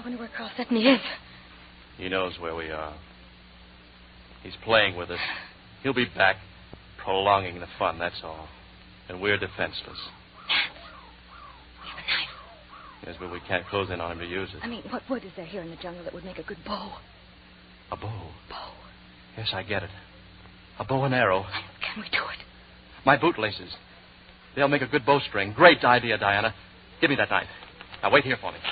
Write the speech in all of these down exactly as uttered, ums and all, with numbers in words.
wonder where Carl Setney is. He knows where we are. He's playing with us. He'll be back, prolonging the fun, that's all. And we're defenseless. Nance, we have a knife. Yes, but we can't close in on him to use it. I mean, what wood is there here in the jungle that would make a good bow? A bow? Bow. Yes, I get it. A bow and arrow. Can we do it? My bootlaces. They'll make a good bowstring. Great idea, Diana. Give me that knife. Now, wait here for me.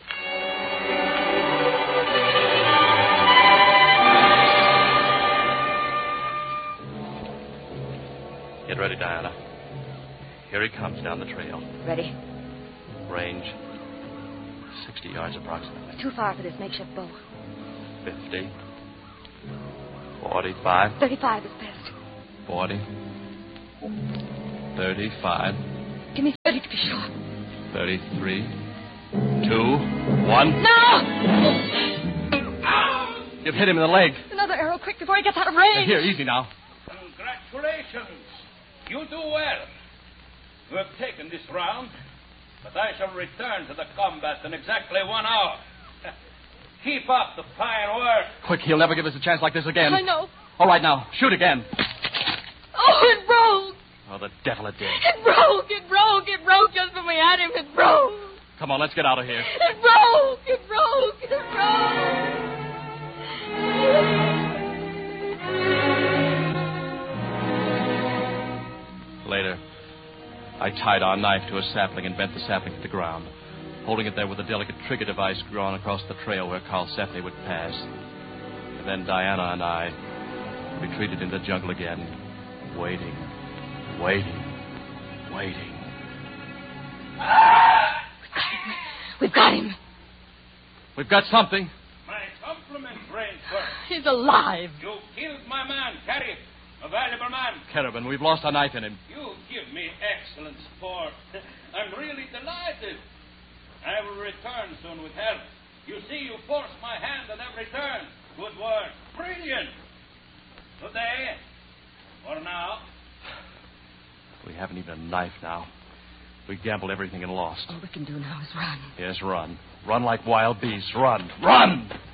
Get ready, Diana. Here he comes down the trail. Ready? Range sixty yards approximately. Too far for this makeshift bow. Fifty. Forty-five. Thirty-five is best. Forty. Thirty-five. Give me thirty to be sure. Thirty-three. Two. One. No! You've hit him in the leg. Another arrow, quick, before he gets out of range. Here, easy now. Congratulations. You do well. You have taken this round, but I shall return to the combat in exactly one hour. Keep up the fine work. Quick, he'll never give us a chance like this again. I know. All right, now, shoot again. Oh, it broke. Oh, the devil it did. It broke. It broke. It broke just when we had him. It broke. Come on, let's get out of here. It broke. It broke. It broke. Later, I tied our knife to a sapling and bent the sapling to the ground, holding it there with a delicate trigger device drawn across the trail where Carl Setney would pass. And then Diana and I retreated into the jungle again, waiting, waiting, waiting. We've got him. We've got something. My compliments, Rainsford. He's alive. You killed my man, Carrie. A valuable man. Kerrigan, we've lost our knife in him. You give me excellent sport. I'm really delighted. I will return soon with help. You see, you forced my hand at every turn. Good work. Brilliant. Good day. For now. We haven't even a knife now. We gambled everything and lost. All we can do now is run. Yes, run. Run like wild beasts. Run. Run!